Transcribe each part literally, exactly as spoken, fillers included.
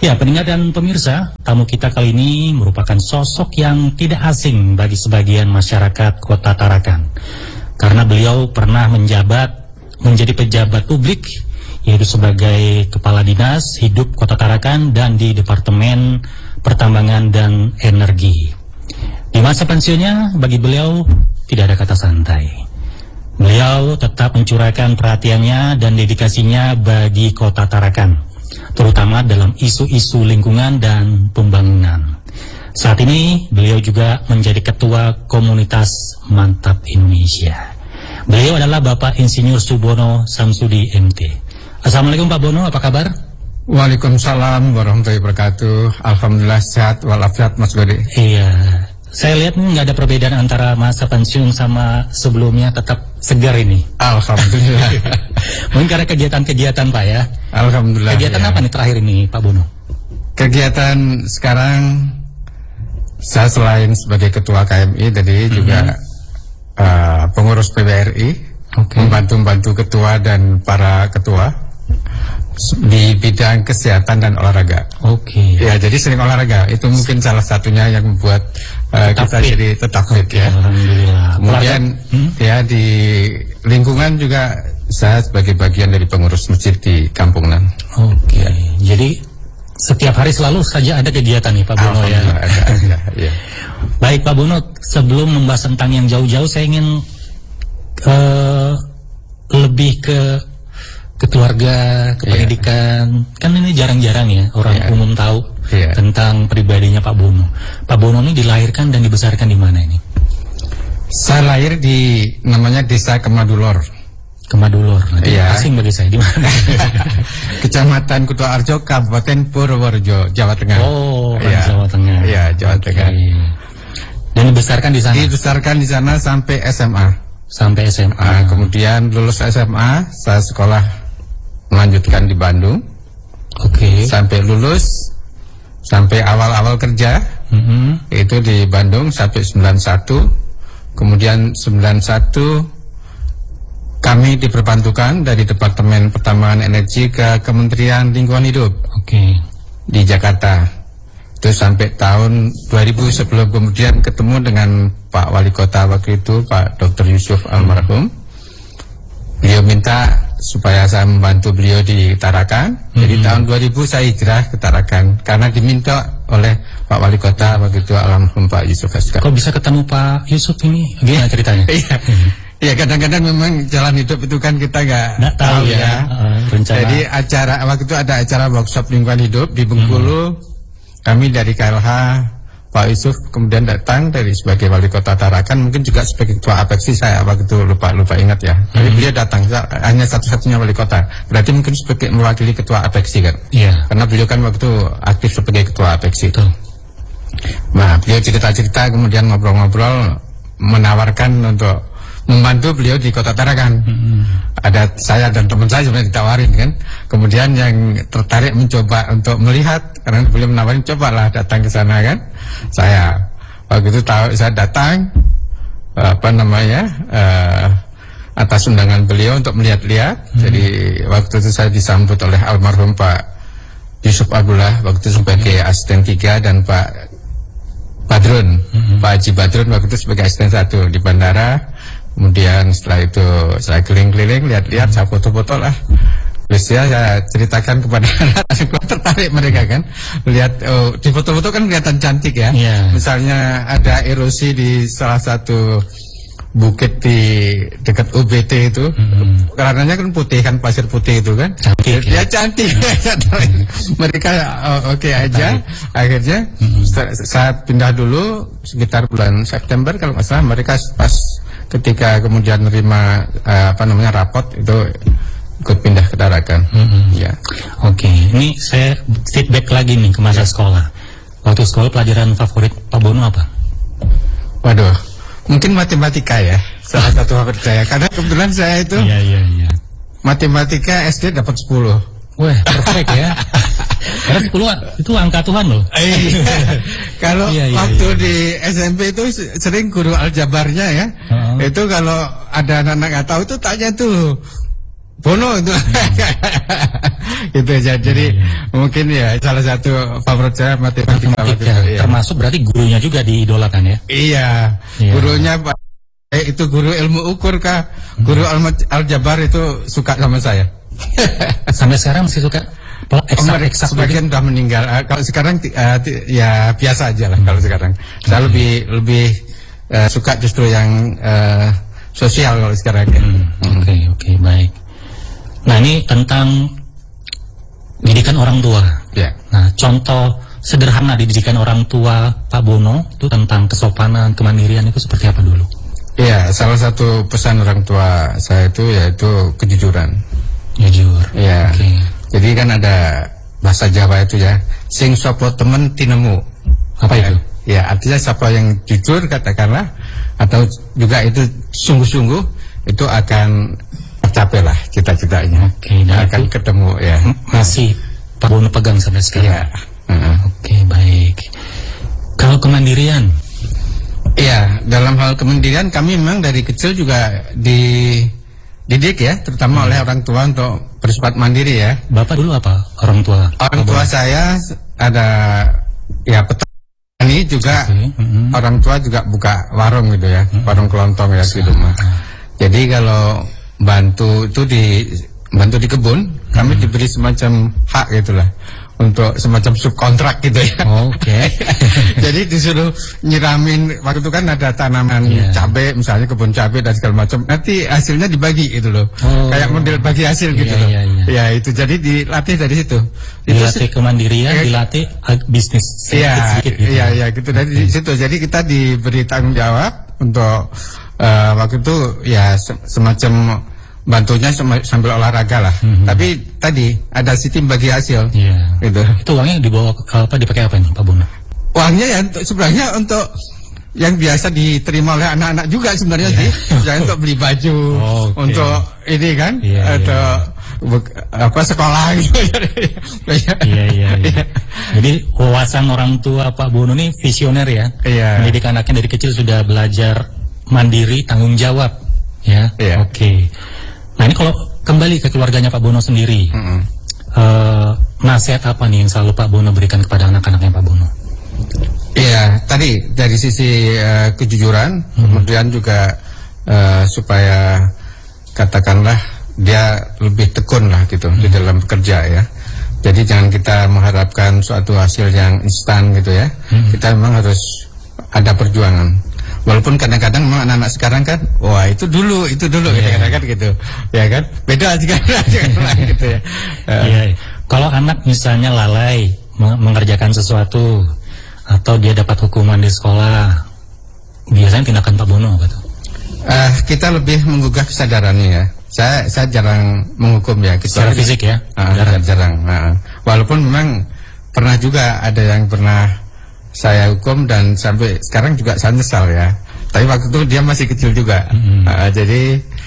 Ya, pendengar dan pemirsa, tamu kita kali ini merupakan sosok yang tidak asing bagi sebagian masyarakat Kota Tarakan. Karena beliau pernah menjabat menjadi pejabat publik, yaitu sebagai Kepala Dinas Hidup Kota Tarakan dan di Departemen Pertambangan dan Energi. Di masa pensiunnya, bagi beliau tidak ada kata santai. Beliau tetap mencurahkan perhatiannya dan dedikasinya bagi Kota Tarakan, terutama dalam isu-isu lingkungan dan pembangunan. Saat ini beliau juga menjadi ketua komunitas Mantap Indonesia. Beliau adalah Bapak Insinyur Subono Samsudi M T. Assalamualaikum Pak Bono, apa kabar? Waalaikumsalam warahmatullahi wabarakatuh. Alhamdulillah sehat walafiat Mas Gede. Iya, saya lihat nggak ada perbedaan antara masa pensiun sama sebelumnya, tetap segar ini. Alhamdulillah. Mungkin karena kegiatan-kegiatan Pak ya. Alhamdulillah. Kegiatan ya. Apa nih terakhir ini Pak Bono? Kegiatan sekarang saya selain sebagai ketua K M I tadi mm-hmm. juga uh, pengurus P B R I, okay. membantu-bantu ketua dan para ketua di bidang kesehatan dan olahraga. Oke. Okay. Ya, jadi sering olahraga itu mungkin salah satunya yang membuat uh, kita fit. Jadi tetap fit okay, ya. Alhamdulillah. Kemudian hmm? ya di lingkungan juga saya sebagai bagian dari pengurus masjid di kampung Nan. Oke. Okay. Ya. Jadi setiap hari selalu saja ada kegiatan nih Pak Bono ya. Ada, ada, ya. Baik Pak Bono, sebelum membahas tentang yang jauh-jauh, saya ingin uh, lebih ke keluarga, kependidikan, yeah. Kan ini jarang-jarang ya orang yeah. umum tahu yeah. tentang pribadinya Pak Bono. Pak Bono ini dilahirkan dan dibesarkan di mana ini? Saya lahir di namanya Desa Kemadulor. Kemadulor, nanti yeah. asing bagi saya, di mana? Kecamatan Kutoarjo, Kabupaten Purworejo, Jawa Tengah. Oh, yeah. Jawa Tengah. Iya, yeah, Jawa okay. Tengah. Dan dibesarkan di sana? Dibesarkan di sana sampai S M A. Sampai S M A. Nah, kemudian lulus S M A, saya sekolah melanjutkan di Bandung. Oke. Okay. Sampai lulus, sampai awal-awal kerja, mm-hmm. itu di Bandung sampai sembilan puluh satu. Kemudian sembilan puluh satu kami diperbantukan dari Departemen Pertambangan Energi ke Kementerian Lingkungan Hidup. Oke. Okay. Di Jakarta. Itu sampai tahun dua ribu, sebelum kemudian ketemu dengan Pak Wali Kota waktu itu, Pak Doktor Yusuf almarhum. Beliau minta supaya saya membantu beliau di Tarakan. Mm-hmm. Jadi tahun dua ribu saya hijrah ke Tarakan karena diminta oleh Pak Wali Kota waktu itu almarhum Pak Yusuf Askar. Kok bisa ketemu Pak Yusuf ini? Gimana ceritanya? Iya. Ya kadang-kadang memang jalan hidup itu kan kita nggak tahu ya. ya. Uh, Jadi acara waktu itu ada acara workshop lingkungan hidup di Bengkulu. Mm-hmm. Kami dari K L H, Pak Yusuf kemudian datang dari sebagai Wali Kota Tarakan, mungkin juga sebagai ketua Apeksi, saya waktu itu lupa lupa ingat ya. Tapi hmm. beliau datang hanya satu-satunya Wali Kota. Berarti mungkin sebagai mewakili ketua Apeksi kan? Iya. Yeah. Karena beliau kan waktu itu aktif sebagai ketua Apeksi. Betul. Nah, beliau cerita-cerita kemudian ngobrol-ngobrol menawarkan untuk membantu beliau di Kota Tarakan. Hmm. Ada saya dan teman saya sebenarnya ditawarin kan. Kemudian yang tertarik mencoba untuk melihat, karena beliau menawarin, cobalah datang ke sana kan. Saya waktu itu tahu, saya datang apa namanya uh, atas undangan beliau untuk melihat-lihat. Hmm. Jadi waktu itu saya disambut oleh almarhum Pak Yusuf Abdullah waktu itu sebagai hmm. asisten tiga dan Pak Badrun, hmm. Pak Haji Badrun waktu itu sebagai asisten satu di bandara. Kemudian setelah itu saya keliling-keliling, lihat-lihat, saya foto-foto lah. Terus ya saya ceritakan kepada anak-anak, tertarik mereka kan. Lihat, oh, di foto-foto kan kelihatan cantik ya. Yeah. Misalnya ada erosi di salah satu bukit di dekat U B T itu. Mm-hmm. Karenanya kan putih kan, pasir putih itu kan. Cantik ya, ya cantik. Mereka oh, oke okay aja. Akhirnya mm-hmm. saya pindah dulu sekitar bulan September kalau nggak salah. Mereka pas ketika kemudian menerima uh, apa namanya rapot itu ikut pindah ke Tarakan. Mm-hmm. Ya. Oke, okay. Ini saya feedback lagi nih ke masa ya. Sekolah. Waktu sekolah pelajaran favorit Pak Bono apa? Waduh, mungkin matematika ya. Salah satu favorit saya. Karena kebetulan saya itu Iya iya iya. Matematika S D dapat sepuluh. Wah, perfect ya. Karena sepuluh itu angka Tuhan loh. Kalau iya, iya, waktu iya. di S M P itu sering guru aljabarnya ya. Uh-huh. Itu kalau ada anak-anak nggak tahu itu tanya tuh Bono itu. Gitu ya. Jadi hmm. mungkin ya salah satu favorit saya matematika. matematika. Ya. Termasuk berarti gurunya juga diidolakan ya? Iya. Ya. Gurunya eh, itu guru ilmu ukur kah? Guru hmm. aljabar itu suka sama saya. Sampai sekarang masih suka? Eksak-eksak sebagian sudah meninggal. Uh, kalau sekarang uh, ya biasa aja lah. Hmm. Kalau sekarang saya hmm. lebih lebih uh, suka justru yang uh, sosial kalau sekarang. Oke hmm. oke okay, okay, baik. Nah ini tentang didikan orang tua. Ya. Nah contoh sederhana didikan orang tua Pak Bono itu tentang kesopanan, kemandirian itu seperti apa dulu? Iya, salah satu pesan orang tua saya itu yaitu kejujuran. Jujur. Iya. Okay. Jadi kan ada bahasa Jawa itu ya, sing sopo temen tinemu. Apa ya, itu? Ya artinya siapa yang jujur katakanlah, atau juga itu sungguh-sungguh, itu akan tercapai lah cita-citanya. Oke, nah akan itu ketemu ya. Masih Pak Bono pegang sampai sekarang. Ya. Uh-huh. Oke, baik. Kalau kemandirian? Iya, dalam hal kemandirian kami memang dari kecil juga dididik ya, terutama hmm. oleh orang tua untuk bersifat mandiri ya. Bapak dulu apa orang tua? Orang tua saya ada ya petani juga, okay. mm-hmm. orang tua juga buka warung gitu ya, mm-hmm. warung kelontong ya di rumah. Jadi kalau bantu itu di bantu di kebun, mm-hmm. kami diberi semacam hak gitulah untuk semacam subkontrak gitu ya. Oh, oke. Okay. Jadi disuruh nyiramin, waktu itu kan ada tanaman yeah. cabai misalnya, kebun cabai dan segala macam. Nanti hasilnya dibagi gitu loh. Oh. Kayak model bagi hasil gitu yeah, loh. Yeah, yeah. Ya itu jadi dilatih dari situ. Dilatih itu, kemandirian, eh, dilatih bisnis. Iya, gitu. Iya, iya gitu dari okay. situ. Jadi kita diberi tanggung jawab untuk uh, waktu itu ya semacam bantunya sambil olahraga lah, mm-hmm. tapi tadi ada sistem bagi hasil. Yeah. Gitu. Itu uangnya dibawa apa, dipakai apa nih Pak Bono? Uangnya ya untuk, sebenarnya untuk yang biasa diterima oleh anak-anak juga sebenarnya yeah. sih, misalnya untuk beli baju, oh, okay. untuk ini kan, yeah, atau yeah. apa sekolah gitu. Iya iya. iya. Jadi wawasan orang tua Pak Bono ini visioner ya. Yeah. Mendidik anaknya dari kecil sudah belajar mandiri, tanggung jawab. Ya. Yeah. Oke. Okay. Nah ini kalau kembali ke keluarganya Pak Bono sendiri, mm-hmm. uh, nasihat apa nih yang selalu Pak Bono berikan kepada anak-anaknya Pak Bono? Iya, tadi dari sisi uh, kejujuran, mm-hmm. kemudian juga uh, supaya katakanlah dia lebih tekun lah gitu mm-hmm. di dalam bekerja ya. Jadi jangan kita mengharapkan suatu hasil yang instan gitu ya. Mm-hmm. Kita memang harus ada perjuangan. Walaupun kadang-kadang memang anak-anak sekarang kan, wah itu dulu, itu dulu, yeah. kadang-kadang gitu, ya kan, beda sekarang gitu ya. Uh. Yeah. Kalau anak misalnya lalai mengerjakan sesuatu, atau dia dapat hukuman di sekolah, biasanya tindakan Pak Bono apa tuh? Uh, kita lebih menggugah kesadarannya ya. Saya saya jarang menghukum ya. Secara fisik ya? Uh, jarang. jarang. Uh, walaupun memang pernah juga ada yang pernah saya hukum dan sampai sekarang juga saya nyesal ya. Tapi waktu itu dia masih kecil juga, mm-hmm. uh, jadi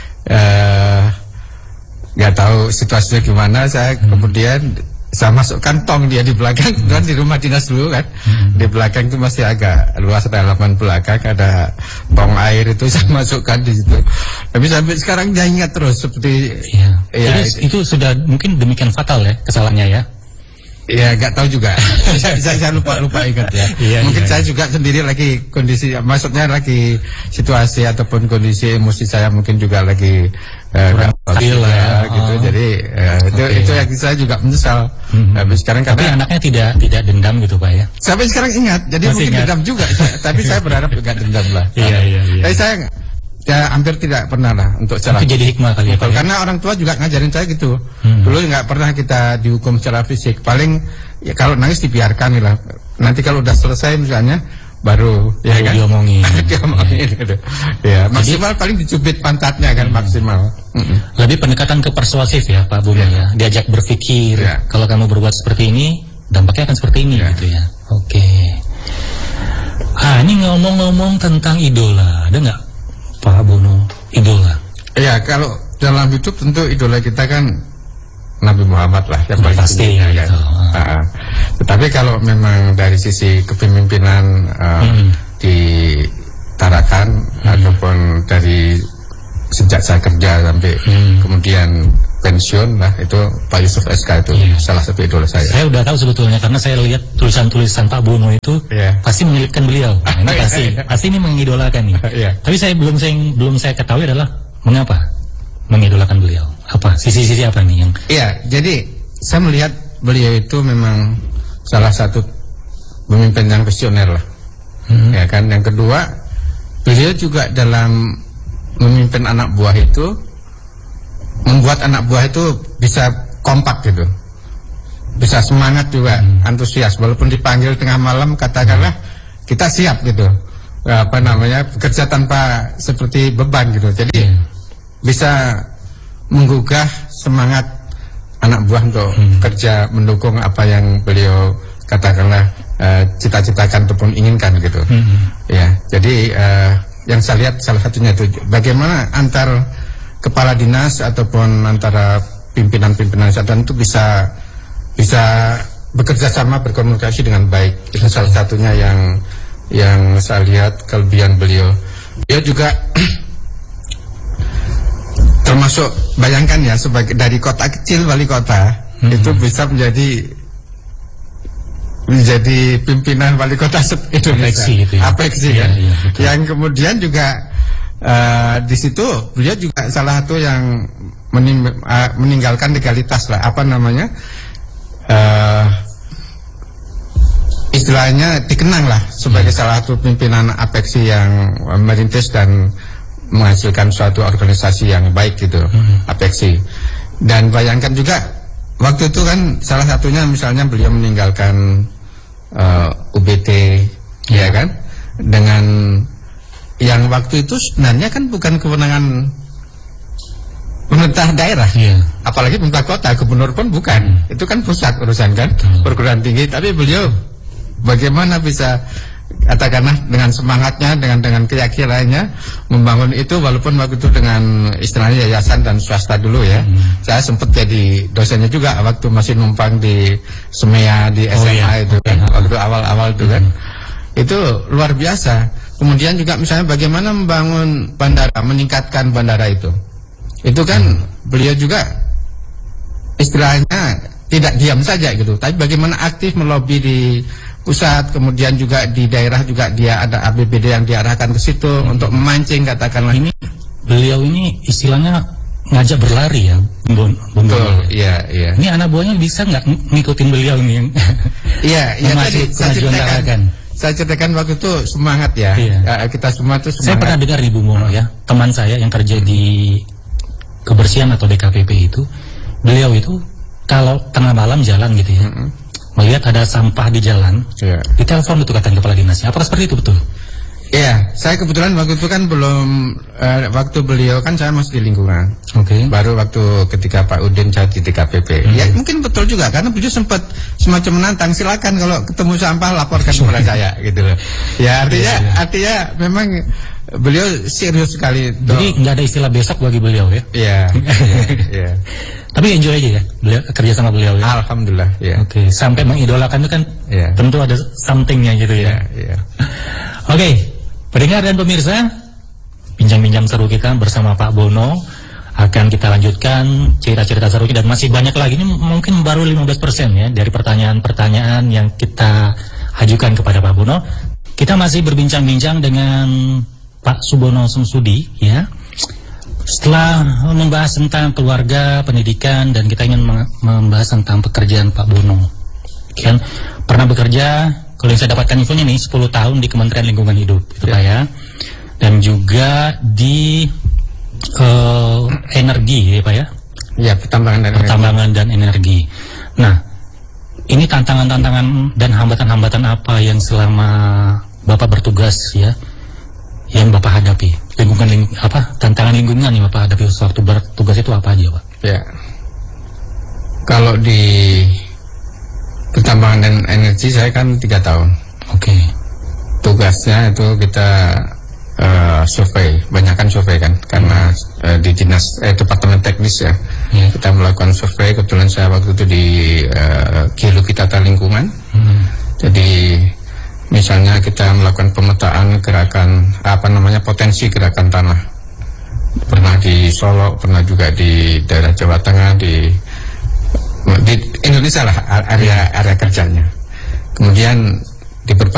nggak uh, tahu situasinya gimana. Saya mm-hmm. kemudian saya masukkan tong dia di belakang, mm-hmm. kan di rumah dinas dulu kan, mm-hmm. di belakang itu masih agak luas, ada halaman belakang, ada tong air itu saya masukkan di situ. Tapi sampai sekarang dia ingat terus seperti. Iya. Ya, Jadi itu, itu sudah mungkin demikian fatal ya kesalahannya ya. Ya nggak tahu juga. saya, saya lupa lupa ingat ya. Iya, Mungkin iya, saya iya. juga sendiri lagi kondisi, maksudnya lagi situasi ataupun kondisi emosi saya mungkin juga lagi nggak uh, stabil lah ya, gitu. Oh. Jadi uh, okay. itu itu yang saya juga menyesal. Mm-hmm. Tapi sekarang tapi karena anaknya tidak tidak dendam gitu Pak ya. Sampai sekarang ingat. Jadi Masih mungkin ingat. dendam juga. Tapi saya berharap juga dendam lah. Iya iya iya. Tapi saya ya hampir tidak pernah lah untuk secara jadi hikmah kali ya, Pak, karena ya? Orang tua juga ngajarin saya gitu. Hmm. Dulu nggak pernah kita dihukum secara fisik. Paling ya kalau nangis dibiarkan lah. Nanti kalau udah selesai misalnya baru ya kan diomongin. diomongin gitu. Ya, maksimal jadi, paling dicubit pantatnya kan hmm. maksimal. Hmm. Lebih pendekatan ke persuasif ya Pak Bono ya. ya. Diajak berpikir. Ya. Kalau kamu berbuat seperti ini, dampaknya akan seperti ini ya. gitu ya. Oke. Okay. Ah, ini ngomong-ngomong tentang idola, ada nggak Pak Bono idola? Ya kalau dalam hidup tentu idola kita kan Nabi Muhammad lah yang paling pasti ya. Kan? Uh, tetapi kalau memang dari sisi kepemimpinan uh, hmm. di Tarakan hmm. ataupun dari sejak saya kerja sampai hmm. kemudian pensiun lah, itu Pak Yusuf S K itu yeah. salah satu idola saya. Saya udah tahu sebetulnya karena saya lihat tulisan-tulisan Pak Bono itu yeah. pasti menyelipkan beliau. Nah, ini pasti pasti ini mengidolakan nih. yeah. Tapi saya belum saya belum saya ketahui adalah mengapa mengidolakan beliau. Apa sisi-sisi apa nih yang? Iya, yeah, jadi saya melihat beliau itu memang salah satu pemimpin yang visioner lah. Hmm. Ya kan, yang kedua beliau juga dalam memimpin anak buah itu membuat anak buah itu bisa kompak gitu, bisa semangat juga, hmm. antusias walaupun dipanggil tengah malam katakanlah kita siap gitu, apa namanya, bekerja tanpa seperti beban gitu. Jadi hmm. bisa menggugah semangat anak buah untuk hmm. kerja mendukung apa yang beliau katakanlah uh, cita-citakan ataupun inginkan gitu. Hmm. Ya, jadi uh, yang saya lihat salah satunya itu bagaimana antar kepala dinas ataupun antara pimpinan-pimpinan kesehatan itu bisa bisa bekerja sama, berkomunikasi dengan baik. Itu salah satunya yang yang saya lihat kelebihan beliau. Dia juga termasuk, bayangkan ya, sebagai dari kota kecil, wali kota hmm. itu bisa menjadi menjadi pimpinan wali kota Indonesia, itu ya. Apeksi ya, kan. Ya, yang kemudian juga uh, di situ beliau juga salah satu yang mening uh, meninggalkan legalitas lah, apa namanya, uh, istilahnya dikenang lah sebagai hmm. salah satu pimpinan Apeksi yang merintis dan menghasilkan suatu organisasi yang baik gitu, hmm. Apeksi. Dan bayangkan juga waktu itu kan salah satunya misalnya beliau meninggalkan Uh, U B T ya. ya kan, dengan yang waktu itu sebenarnya kan bukan kewenangan pemerintah daerah ya. Apalagi pemerintah kota, gubernur pun bukan, hmm. itu kan pusat urusan kan, hmm. perguruan tinggi. Tapi beliau bagaimana bisa katakanlah dengan semangatnya, dengan dengan keyakinannya membangun itu, walaupun waktu itu dengan istilahnya yayasan dan swasta dulu ya. Hmm. Saya sempat jadi dosennya juga waktu masih numpang di Semea di S M A. Oh, iya. Itu kan, okay. waktu awal-awal itu kan. Hmm. Itu luar biasa. Kemudian juga misalnya bagaimana membangun bandara, meningkatkan bandara itu. Itu kan hmm. beliau juga istilahnya tidak diam saja gitu, tapi bagaimana aktif melobi di pusat, kemudian juga di daerah juga dia ada A B B D yang diarahkan ke situ hmm. untuk memancing, katakanlah. Ini beliau ini istilahnya ngajak berlari ya, Bun. Betul, iya, iya. Ini anak buahnya bisa nggak ngikutin beliau ini yang iya, iya tadi saya ceritakan, saya ceritakan waktu itu semangat ya, iya. ya kita semua itu semangat. Saya pernah dengar nih Bu Mono ya, teman saya yang kerja di kebersihan atau D K P P itu, beliau itu kalau tengah malam jalan gitu ya, mm-hmm. melihat ada sampah di jalan, yeah. ditelepon itu katanya kepala dinasnya. Apakah seperti itu betul? Iya, yeah, saya kebetulan waktu itu kan belum, uh, waktu beliau kan saya masih di lingkungan. Oke. Okay. Baru waktu ketika Pak Udin saya di D K P P. Mm-hmm. Ya mungkin betul juga, karena beliau sempat semacam menantang, silakan kalau ketemu sampah laporkan kepada saya gitu loh. Ya artinya, yeah, yeah. artinya memang beliau serius sekali. Jadi nggak ada istilah besok bagi beliau ya? Iya. Iya. Tapi enjoy aja ya, beliau, kerja sama beliau ya? Alhamdulillah, ya. Oke, okay. Sampai mengidolakan itu kan yeah. tentu ada somethingnya gitu ya. Yeah, yeah. Oke, okay. Pendengar dan pemirsa, bincang-bincang seru kita bersama Pak Bono. Akan kita lanjutkan cerita-cerita serunya dan masih banyak lagi. Ini mungkin baru lima belas persen ya dari pertanyaan-pertanyaan yang kita ajukan kepada Pak Bono. Kita masih berbincang-bincang dengan Pak Subono Semsudi ya. Setelah membahas tentang keluarga, pendidikan, dan kita ingin membahas tentang pekerjaan Pak Bono. Kan pernah bekerja, kalau yang saya dapatkan infonya nih, sepuluh tahun di Kementerian Lingkungan Hidup, itu Pak ya. Dan juga di uh, energi, ya Pak ya. Ya, pertambangan dan pertambangan energi. dan energi. Nah, ini tantangan-tantangan dan hambatan-hambatan apa yang selama Bapak bertugas ya, yang Bapak hadapi? Lingkungan ling, apa tantangan lingkungan yang Bapak hadapi waktu bertugas itu apa aja, Pak? Ya, kalau di pertambangan dan energi saya kan tiga tahun. Oke. Okay. Tugasnya itu kita uh, survei, banyakkan survei kan, karena uh, di dinas eh, departemen teknis ya, yeah. kita melakukan survei. Kebetulan saya waktu itu di uh, Geologi Tata Lingkungan. Hmm. Jadi misalnya kita melakukan pemetaan gerakan apa namanya potensi gerakan tanah pernah di Solo, pernah juga di daerah Jawa Tengah, di di Indonesia lah area area kerjanya. Kemudian di berbagai